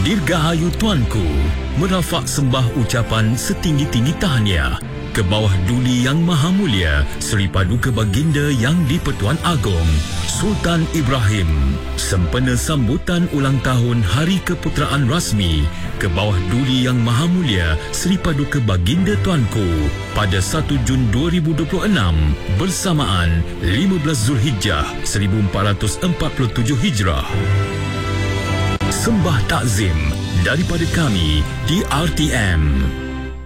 Dirgahayu Tuanku, merafak sembah ucapan setinggi-tinggi tahniah ke bawah Duli Yang Maha Mulia Seri Paduka Baginda Yang di-Pertuan Agong Sultan Ibrahim, sempena sambutan ulang tahun Hari Keputeraan Rasmi ke bawah Duli Yang Maha Mulia Seri Paduka Baginda Tuanku pada 1 Jun 2026 bersamaan 15 Zulhijjah 1447 Hijrah. Sembah takzim daripada kami di RTM.